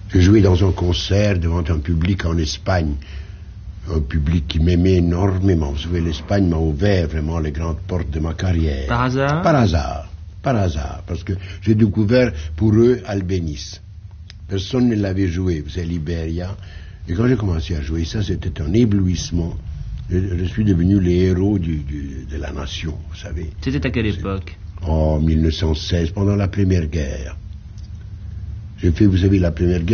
J'ai joué dans un concert devant un public en Espagne. Un public qui m'aimait énormément. Vous savez, l'Espagne m'a ouvert vraiment les grandes portes de ma carrière. Par hasard? Par hasard. Par hasard. Parce que j'ai découvert pour eux Albéniz. Personne ne l'avait joué. Vous savez, Liberia. Et quand j'ai commencé à jouer ça, c'était un éblouissement. Je suis devenu les héros de la nation, vous savez. C'était à quelle époque? En 1916, pendant la Première Guerre. J'ai fait, vous savez, la Première Guerre.